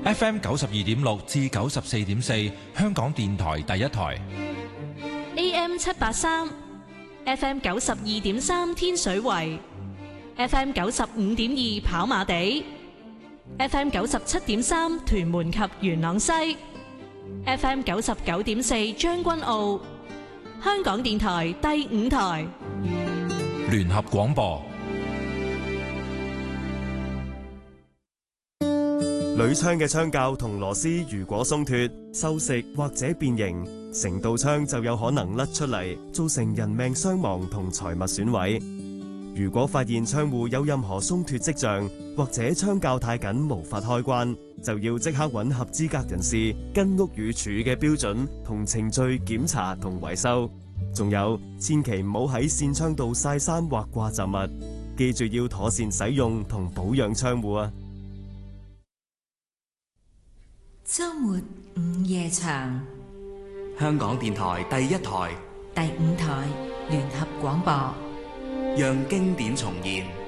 FM 92.6至94.4，香港電台第一台。 AM 783 FM 92.3天水圍 FM 95.2跑馬地 FM 97.3屯門及元朗西 FM 99.4將軍澳，香港電台第五台聯合廣播。 鋁窗嘅窗鉸同螺絲如果鬆脫、銹蝕或者變形，成道窗就有可能甩出嚟，造成人命傷亡同財物損毀。如果發現窗戶有任何鬆脫跡象，或者窗鉸太緊無法開關，就要即刻揾合資格人士跟屋宇署嘅標準同程序檢查同維修。仲有，千祈唔好喺扇窗度曬衫或掛雜物，記住要妥善使用同保養窗戶啊！ 周末午夜場， 香港電台第一台、 第五台聯合廣播， 讓經典重現。